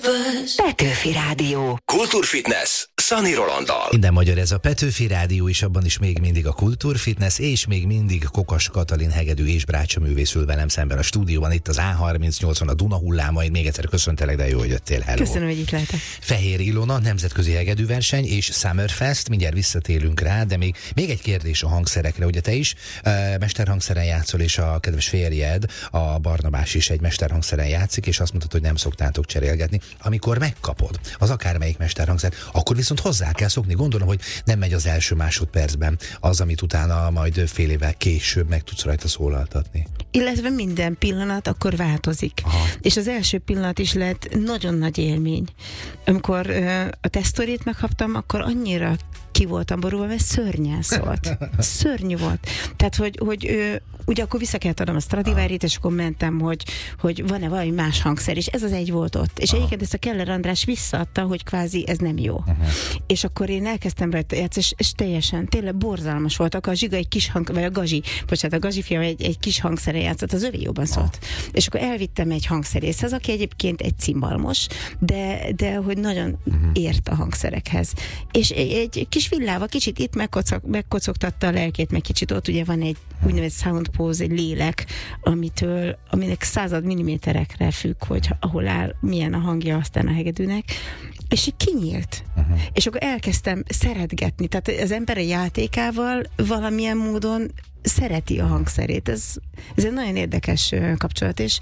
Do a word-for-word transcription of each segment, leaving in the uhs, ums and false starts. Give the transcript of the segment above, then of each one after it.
Petőfi Rádió. Kultúrfitness Szani Rolanddal. Minden magyar, ez a Petőfi Rádió, és abban is még mindig a Kultúrfitness, és még mindig Kokas Katalin hegedű és brácsa művészül velem szemben a stúdióban, itt az á harmincnyolcon, a Duna hullámain. Még egyszer köszöntelek, de jó, hogy jöttél. Hello. Köszönöm, hogy itt lehetek. Fehér Ilona, nemzetközi hegedűverseny és Summerfest, mindjárt visszatérünk rá, de még, még egy kérdés a hangszerekre. Ugye te is uh, mesterhangszeren játszol, és a kedves férjed, a Barnabás is egy mesterhangszeren játszik, és azt mondtad, hogy nem szoktátok cserélgetni. Amikor megkapod az akármelyik mesterhangszer, akkor viszont hozzá kell szokni. Gondolom, hogy nem megy az első másodpercben az, amit utána majd fél évvel később meg tudsz rajta szólaltatni. Illetve minden pillanat akkor változik. Aha. És az első pillanat is lett nagyon nagy élmény. Amikor uh, a tesztorit megkaptam, akkor annyira ki voltam borulva, mert szörnyen szólt. Szörnyű volt. Tehát, hogy, hogy uh, ugye akkor vissza kellett adnom a Stradivárit, és akkor mentem, hogy, hogy van-e valami más hangszer, és ez az egy volt ott. És egyébként ezt a Keller András visszaadta, hogy kvázi ez nem jó. Aha. És akkor én elkezdtem rajta játszani, és, és teljesen, tényleg borzalmas volt. Akkor a Zsiga egy kis hang, vagy a Gazsi, bocsánat, a Gazsi fiam egy, egy kis hangszere játszott, az övé jobban szólt. Aha. És akkor elvittem egy hangszerészhez, aki egyébként egy cimbalmos, de, de hogy nagyon uh-huh. ért a hangszerekhez. És egy, egy kis villával kicsit itt megkocog, megkocogtatta a lelkét, meg kicsit ott ugye van egy úgynevezett sound pose, egy lélek, amitől, aminek század milliméterekre függ, hogy ahol áll, milyen a hangja aztán a hegedűnek, és így kinyílt. Uh-huh. És akkor elkezdtem szeretgetni, tehát az ember a játékával valamilyen módon szereti a hangszerét. Ez, ez egy nagyon érdekes kapcsolat, és,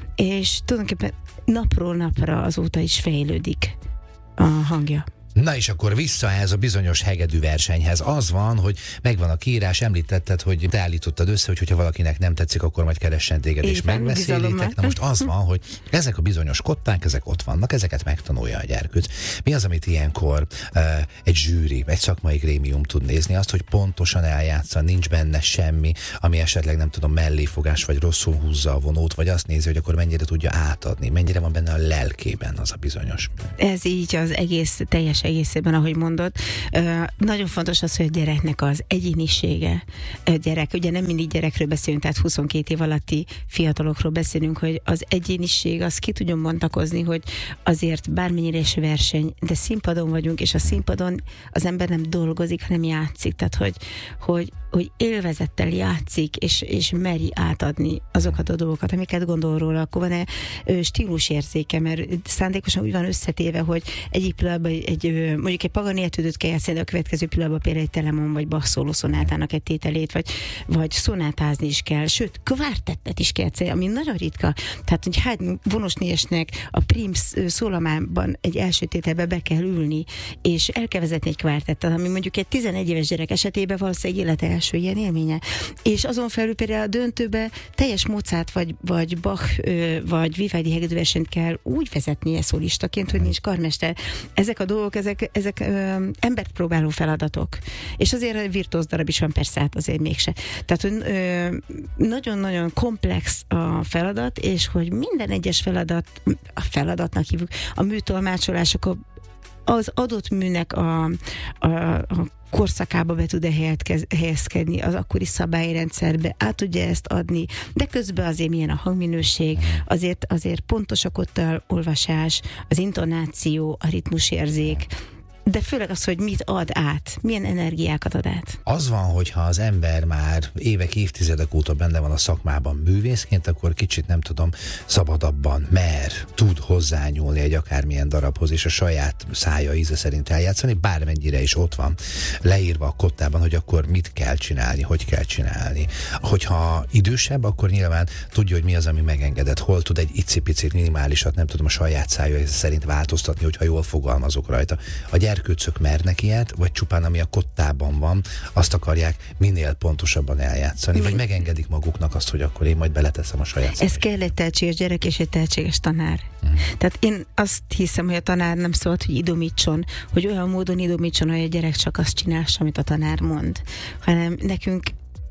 és tulajdonképpen napról napra azóta is fejlődik a hangja. Na és akkor vissza ez a bizonyos hegedű versenyhez. Az van, hogy megvan a kiírás, említetted, hogy te állítottad össze, hogy hogyha valakinek nem tetszik, akkor majd keressen téged és megbeszélitek. Na most az van, hogy ezek a bizonyos kották, ezek ott vannak, ezeket megtanulja a gyerkőc. Mi az, amit ilyenkor uh, egy zsűri, egy szakmai grémium tud nézni? Azt, hogy pontosan eljátsza, nincs benne semmi, ami esetleg nem tudom, melléfogás, vagy rosszul húzza a vonót, vagy azt nézi, hogy akkor mennyire tudja átadni, mennyire van benne a lelkében az a bizonyos. Ez így az egész teljes egészében, ahogy mondod. Uh, nagyon fontos az, hogy a gyereknek az egyénisége. A gyerek, ugye nem mindig gyerekről beszélünk, tehát huszonkét év alatti fiatalokról beszélünk, hogy az egyéniség, az ki tudjon bontakozni, hogy azért bármennyire is verseny, de színpadon vagyunk, és a színpadon az ember nem dolgozik, hanem játszik. Tehát, hogy, hogy, hogy élvezettel játszik, és, és meri átadni azokat a dolgokat, amiket gondol róla. Akkor van-e stílusérzéke, mert szándékosan úgy van összetéve, hogy egyik pillanatban egy mondjuk egy Pagani etüdöt kell játszani, de a következő pillanatban például egy Telemon vagy Bach szóló szonátának egy tételét, vagy, vagy szonátázni is kell, sőt, kvártettet is kell játszani, ami nagyon ritka. Tehát, hogy hány vonosnéjesnek a Prims szólamában egy első tételbe be kell ülni, és el kell vezetni egy kvártettet, ami mondjuk egy tizenegy éves gyerek esetében valószínűleg élete első ilyen élménye. És azon felül például a döntőbe teljes Mozart, vagy, vagy Bach, vagy Vivaldi hegedűversenyt kell úgy vezetnie szólistaként, hogy nincs karmester. Ezek a dolgok, ezek, ezek ö, embert próbáló feladatok. És azért virtuóz darab is van, persze, hát azért mégse. Tehát, hogy ö, nagyon-nagyon komplex a feladat, és hogy minden egyes feladat, a feladatnak hívjuk, a műtolmácsolások, az adott műnek a, a, a korszakába be tud-e helyezkedni, az akkori szabályrendszerbe, át tudja ezt adni, de közben azért milyen a hangminőség, azért, azért pontos a kottal olvasás, az intonáció, a ritmusérzék, de főleg az, hogy mit ad át, milyen energiákat ad át. Az van, hogyha az ember már évek, évtizedek óta benne van a szakmában művészként, akkor kicsit nem tudom, szabadabban mer, tud hozzányúlni egy akármilyen darabhoz, és a saját szája íze szerint eljátszani, bármennyire is ott van leírva a kottában, hogy akkor mit kell csinálni, hogy kell csinálni. Hogyha idősebb, akkor nyilván tudja, hogy mi az, ami megengedett, hol tud egy icipicit, minimálisat, nem tudom, a saját szája szerint változtatni, hogyha jól fogalmazok rajta. A gyerkőcök mernek ilyet, vagy csupán ami a kottában van, azt akarják minél pontosabban eljátszani, vagy megengedik maguknak azt, hogy akkor én majd beleteszem a saját Ez személy. Kell egy tehetséges gyerek és egy tehetséges tanár. Uh-huh. Tehát én azt hiszem, hogy a tanár nem szólt, hogy idomítson, hogy olyan módon idomítson, hogy a gyerek csak azt csinálsa, amit a tanár mond, hanem nekünk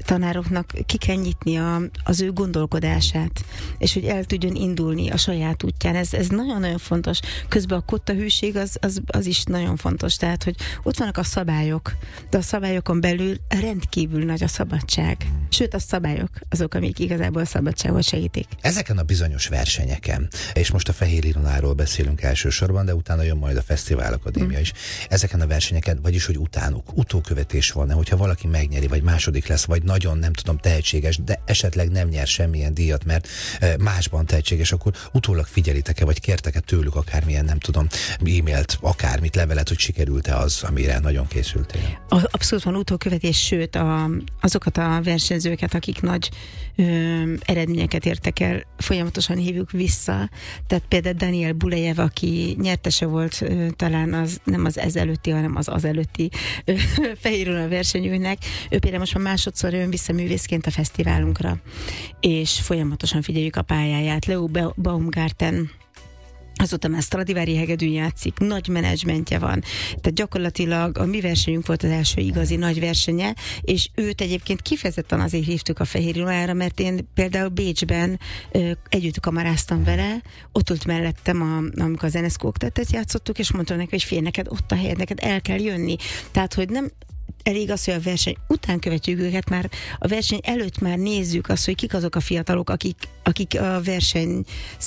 tanároknak ki kell nyitni a, az ő gondolkodását, és hogy el tudjon indulni a saját útján. Ez, ez nagyon-nagyon fontos. Közben a kottahűség az, az, az is nagyon fontos. Tehát, hogy ott vannak a szabályok, de a szabályokon belül rendkívül nagy a szabadság. Sőt, a szabályok azok, amik igazából a szabadságot segítik. Ezeken a bizonyos versenyeken, és most a Fehér Ilonáról beszélünk elsősorban, de utána jön majd a Fesztivál Akadémia mm. is. Ezeken a versenyeken, vagyis, hogy utánuk, utókövetés van-e, hogyha valaki megnyeri, vagy második lesz, vagy nagyon, nem tudom, tehetséges, de esetleg nem nyer semmilyen díjat, mert másban tehetséges, akkor utólag figyelitek-e, vagy kértek-e tőlük akármilyen, nem tudom, e-mailt, akármit, levelet, hogy sikerült-e az, amire nagyon készültél? Abszolút van utókövetés, sőt a, azokat a versenyzőket, akik nagy ö, eredményeket értek el, folyamatosan hívjuk vissza. Tehát például Daniel Bulejev, aki nyertese volt ö, talán az, nem az ezelőtti, hanem az azelőtti Fehér Ilona versenyőnek. Ő például most már másodszor jön vissza művészként a fesztiválunkra, és folyamatosan figyeljük a pályáját. Leo Baumgarten azóta már Stradivari hegedűn játszik, nagy menedzsmentje van. Tehát gyakorlatilag a mi versenyünk volt az első igazi nagy versenye, és őt egyébként kifejezetten azért hívtuk a Fehér Ilonára, mert én például Bécsben ö, együtt kamaráztam vele, ott ült mellettem, a, amikor az en es zé oktatát játszottuk, és mondtam neki, hogy fél, neked ott a helyed, neked el kell jönni. Tehát, hogy nem elég az, hogy a verseny után követjük őket, már a verseny előtt már nézzük azt, hogy kik azok a fiatalok, akik, akik a verseny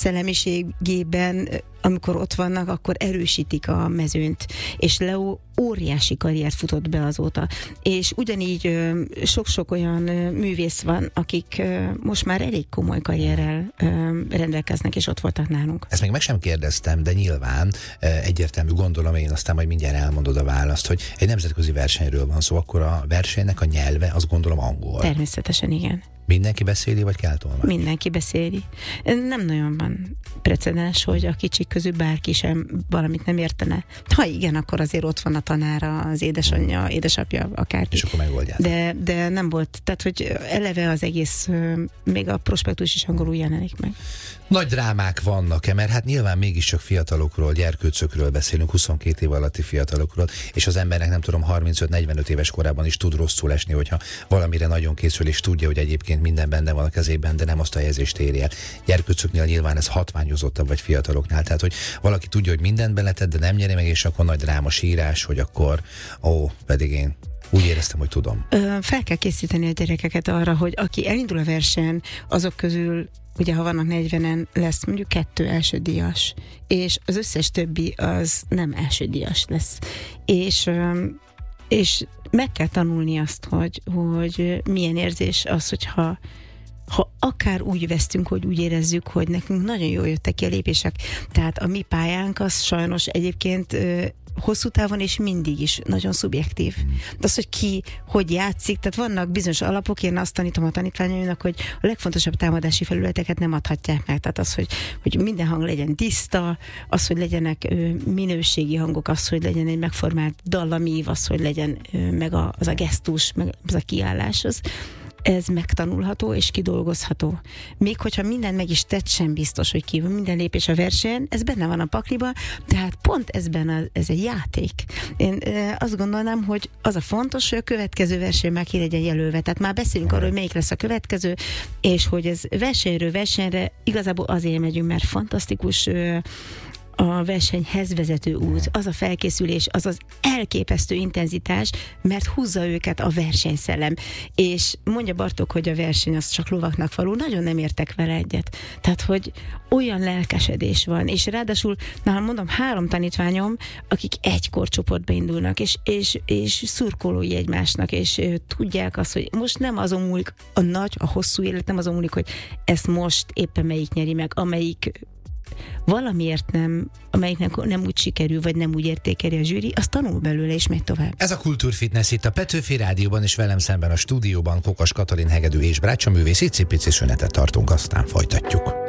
szellemiségében, amikor ott vannak, akkor erősítik a mezőnyt. És Leo óriási karriert futott be azóta. És ugyanígy ö, sok-sok olyan ö, művész van, akik ö, most már elég komoly karrierrel ö, rendelkeznek, és ott voltak nálunk. Ezt még meg sem kérdeztem, de nyilván ö, egyértelmű, gondolom én, aztán majd mindjárt elmondod a választ, hogy egy nemzetközi versenyről van szó, akkor a versenynek a nyelve, azt gondolom angol. Természetesen igen. Mindenki beszéli, vagy kell tolmács? Mindenki beszéli. Nem nagyon van precedens, hogy a kicsik közül bárki sem valamit nem értene. Ha igen, akkor azért ott van a tanára, az édesanyja, édesapja, akárki. És akkor megoldják. De, de nem volt. Tehát, hogy eleve az egész, még a prospektus is angolul jelenik meg. Nagy drámák vannak-e? Mert hát nyilván mégiscsak fiatalokról, gyerkőcökről beszélünk, huszonkét év alatti fiatalokról, és az embernek nem tudom, harmincöt-negyvenöt éves korában is tud rosszul esni, hogyha valamire nagyon készül, és tudja, hogy egyébként minden benne van a kezében, de nem azt a jelzést éri el. Gyerkőcöknél nyilván ez hatványozottabb, vagy fiataloknál. Tehát, hogy valaki tudja, hogy mindent beletett, de nem nyeri meg, és akkor nagy dráma sírás, hogy akkor, ó, pedig én úgy éreztem, hogy tudom. Ö, fel kell készíteni a gyerekeket arra, hogy aki elindul a versenyen, azok közül ugye, ha vannak negyvenen, lesz mondjuk kettő elsődíjas, és az összes többi az nem elsődíjas lesz. És, és meg kell tanulni azt, hogy, hogy milyen érzés az, hogyha ha akár úgy vesztünk, hogy úgy érezzük, hogy nekünk nagyon jól jöttek ki a lépések. Tehát a mi pályánk az sajnos egyébként hosszú távon és mindig is nagyon szubjektív. De az, hogy ki, hogy játszik, tehát vannak bizonyos alapok, én azt tanítom a tanítványaimnak, hogy a legfontosabb támadási felületeket nem adhatják meg. Tehát az, hogy, hogy minden hang legyen tiszta, az, hogy legyenek ö, minőségi hangok, az, hogy legyen egy megformált dallamív, az, hogy legyen ö, meg a, az a gesztus, meg az a kiállás, az, ez megtanulható és kidolgozható. Még hogyha mindent meg is tett, sem biztos, hogy kívül minden lépés a versenyen, ez benne van a pakliba, tehát pont ez benne, ez egy játék. Én e, azt gondolnám, hogy az a fontos, hogy a következő verseny már ki legyen jelölve. Tehát már beszélünk arról, hogy melyik lesz a következő, és hogy ez versenyről versenyre igazából azért megyünk, mert fantasztikus e, a versenyhez vezető út, az a felkészülés, az az elképesztő intenzitás, mert húzza őket a versenyszellem. És mondja Bartók, hogy a verseny az csak lovaknak való, nagyon nem értek vele egyet. Tehát, hogy olyan lelkesedés van, és ráadásul, nálam mondom, három tanítványom, akik egy korcsoportba indulnak, és, és, és szurkolói egymásnak, és ö, tudják azt, hogy most nem azon múlik a nagy, a hosszú élet, nem azon múlik, hogy ezt most éppen melyik nyeri meg, amelyik valamiért nem, amelyiknek nem úgy sikerül, vagy nem úgy értékeli a zsűri, az tanul belőle és megy tovább. Ez a Kultúrfitness itt a Petőfi Rádióban, és velem szemben a stúdióban Kokas Katalin hegedű és brácsaművész. Icipici szünetet tartunk, aztán folytatjuk.